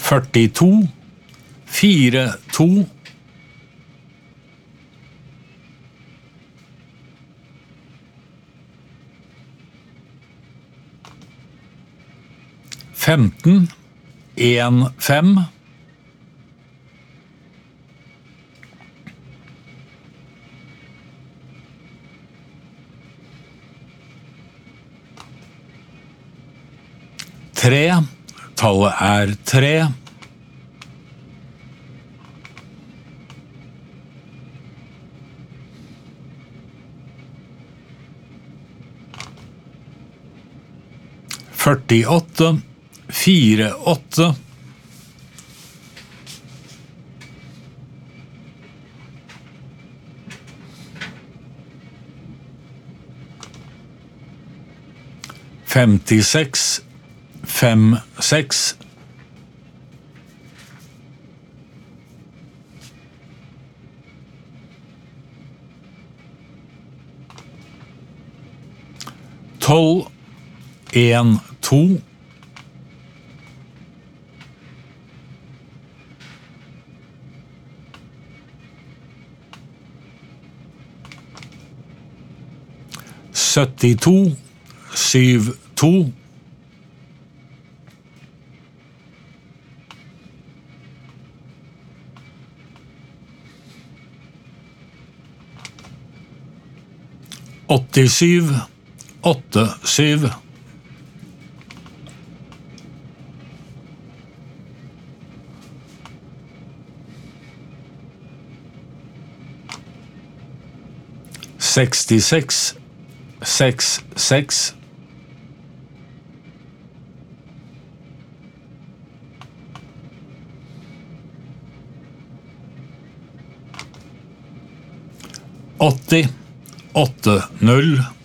42 42 15 15 3 tallet 3 48 48 56 56 12 1 2 72 72 87 87 66 66 80 80